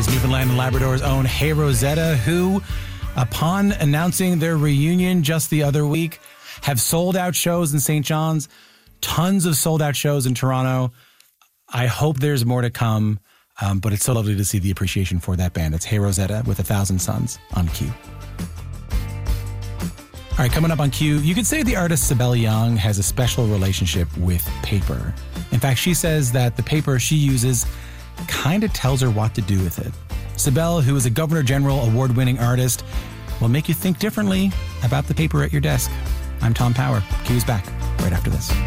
is Newfoundland and Labrador's own Hey Rosetta, who, upon announcing their reunion just the other week, have sold out shows in St. John's, tons of sold out shows in Toronto. I hope there's more to come, but it's so lovely to see the appreciation for that band. It's Hey Rosetta with 1,000 Suns on Q. All right, coming up on Q, you could say the artist Sibel Young has a special relationship with paper. In fact, she says that the paper she uses kind of tells her what to do with it. Sibel, who is a Governor General award-winning artist, will make you think differently about the paper at your desk. I'm Tom Power. Q's back right after this.